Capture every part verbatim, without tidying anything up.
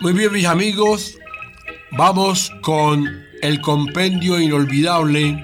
Muy bien, mis amigos, vamos con el compendio inolvidable.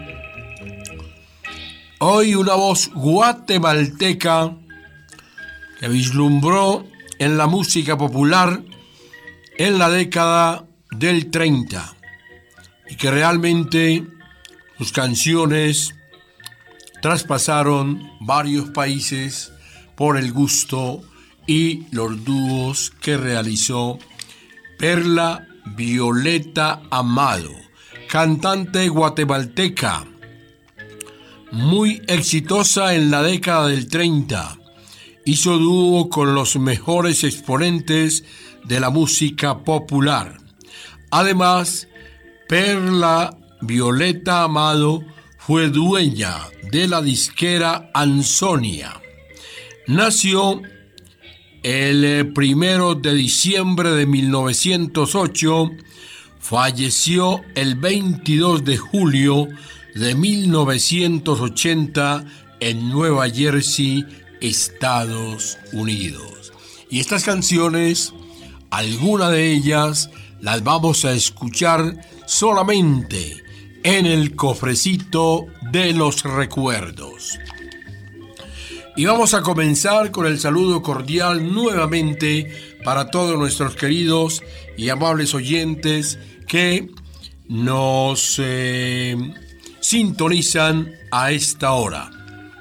Hoy una voz guatemalteca que vislumbró en la música popular en la década del treinta y que realmente sus canciones traspasaron varios países por el gusto y los dúos que realizó Perla Violeta Amado, cantante guatemalteca, muy exitosa en la década del treinta. Hizo dúo con los mejores exponentes de la música popular. Además, Perla Violeta Amado fue dueña de la disquera Ansonia. Nació el primero de diciembre de mil novecientos ocho, falleció el veintidós de julio de mil novecientos ochenta en Nueva Jersey, Estados Unidos. Y estas canciones, algunas de ellas, las vamos a escuchar solamente en el cofrecito de los recuerdos. Y vamos a comenzar con el saludo cordial nuevamente para todos nuestros queridos y amables oyentes que nos eh, sintonizan a esta hora.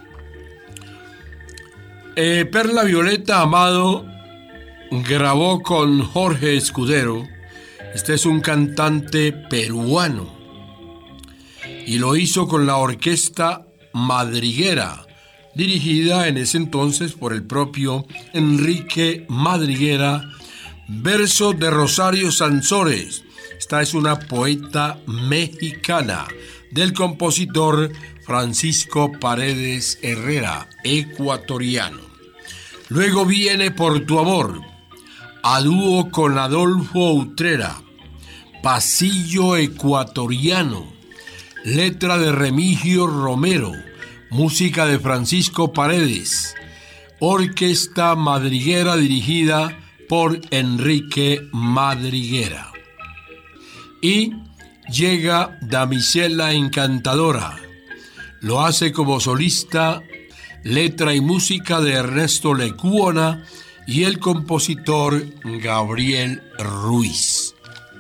Eh, Perla Violeta Amado grabó con Jorge Escudero. Este es un cantante peruano y lo hizo con la orquesta Madriguera, dirigida en ese entonces por el propio Enrique Madriguera, versos de Rosario Sansores. Esta es una poeta mexicana del compositor Francisco Paredes Herrera, ecuatoriano. Luego viene Por tu amor, a dúo con Adolfo Utrera, Pasillo ecuatoriano, letra de Remigio Romero, música de Francisco Paredes, orquesta madriguera dirigida por Enrique Madriguera. Y llega Damisela Encantadora, lo hace como solista, letra y música de Ernesto Lecuona y el compositor Gabriel Ruiz.